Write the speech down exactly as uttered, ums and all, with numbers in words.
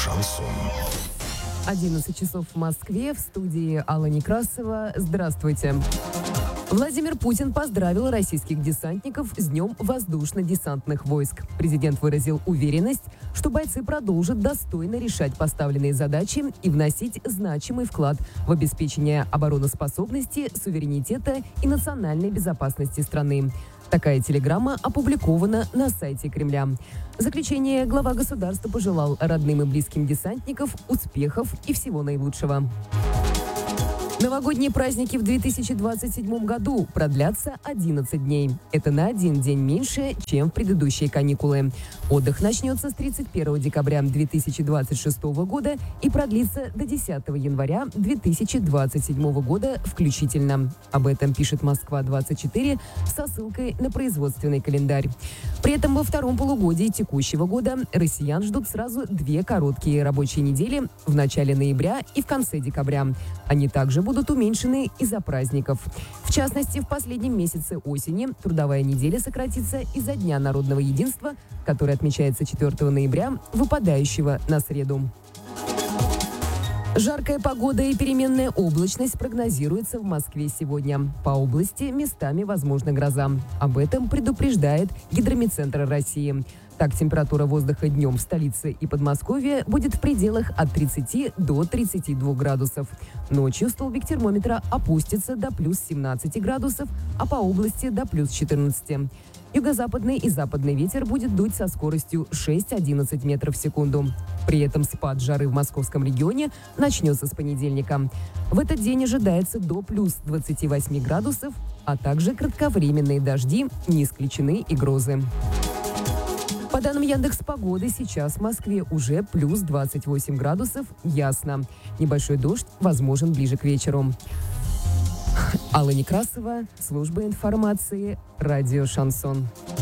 Шансон. одиннадцать часов в Москве, в студии Алла Некрасова. Здравствуйте. Владимир Путин поздравил российских десантников с Днем воздушно-десантных войск. Президент выразил уверенность, что бойцы продолжат достойно решать поставленные задачи и вносить значимый вклад в обеспечение обороноспособности, суверенитета и национальной безопасности страны. Такая телеграмма опубликована на сайте Кремля. В заключение глава государства пожелал родным и близким десантников успехов и всего наилучшего. Новогодние праздники в две тысячи двадцать седьмом году продлятся одиннадцать дней. Это на один день меньше, чем в предыдущие каникулы. Отдых начнется с тридцать первого декабря две тысячи двадцать шестого года и продлится до десятого января две тысячи двадцать седьмого года включительно. Об этом пишет Москва двадцать четыре со ссылкой на производственный календарь. При этом во втором полугодии текущего года россиян ждут сразу две короткие рабочие недели в начале ноября и в конце декабря. Они также будут уменьшены из-за праздников. В частности, в последнем месяце осени трудовая неделя сократится из-за Дня народного единства, который отмечается четвёртого ноября, выпадающего на среду. Жаркая погода и переменная облачность прогнозируется в Москве сегодня. По области местами возможна гроза. Об этом предупреждает Гидромедцентр России. Так, температура воздуха днем в столице и Подмосковье будет в пределах от тридцати до тридцати двух градусов. Ночью столбик термометра опустится до плюс семнадцати градусов, а по области до плюс четырнадцати. Юго-западный и западный ветер будет дуть со скоростью шесть-одиннадцать метров в секунду. При этом спад жары в московском регионе начнется с понедельника. В этот день ожидается до плюс двадцати восьми градусов, а также кратковременные дожди, не исключены и грозы. По данным Яндекс.Погоды, сейчас в Москве уже плюс двадцать восемь градусов, ясно. Небольшой дождь возможен ближе к вечеру. Алла Некрасова, служба информации, радио «Шансон».